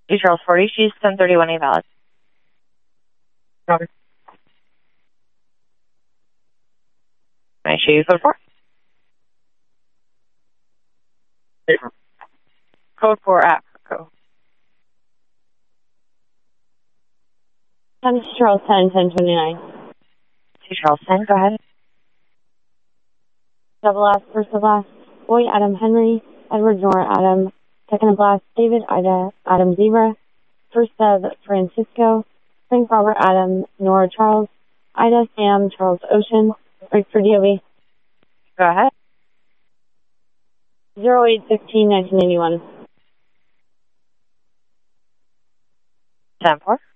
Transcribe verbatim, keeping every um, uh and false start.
Two Charles forty, she's ten thirty-one, A valid. Roger. Can I show you code four? Code four at Go. ten Charles ten, ten twenty-nine. Two Charles ten, go ahead. Double S, first of last, Boy Adam Henry, Edward Nora Adam, second of last, David Ida Adam Zebra, first of Francisco, Frank Robert Adam, Nora Charles, Ida Sam Charles Ocean, right for D O B. Go ahead. zero eight fifteen, nineteen eighty-one. ten four.